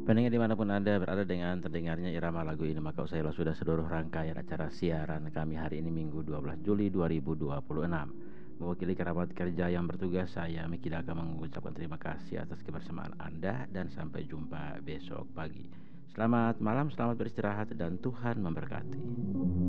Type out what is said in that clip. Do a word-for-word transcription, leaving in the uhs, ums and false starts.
Pendengar dimanapun Anda berada dengan terdengarnya irama lagu ini, maka usailah sudah seluruh rangkaian acara siaran kami hari ini Minggu dua belas Juli dua ribu dua puluh enam. Mewakili kerabat kerja yang bertugas, saya Miki Daka mengucapkan terima kasih atas kebersamaan Anda dan sampai jumpa besok pagi. Selamat malam, selamat beristirahat dan Tuhan memberkati.